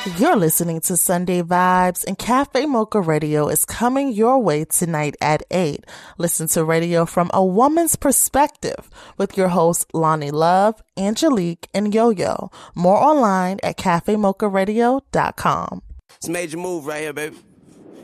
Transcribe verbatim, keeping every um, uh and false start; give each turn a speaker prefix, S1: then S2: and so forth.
S1: You're listening to Sunday Vibes, and Cafe Mocha Radio is coming your way tonight at eight. Listen to radio from a woman's perspective with your hosts Lonnie Love, Angelique, and Yo-Yo. More online at cafe mocha radio dot com.
S2: It's a major move right here, baby.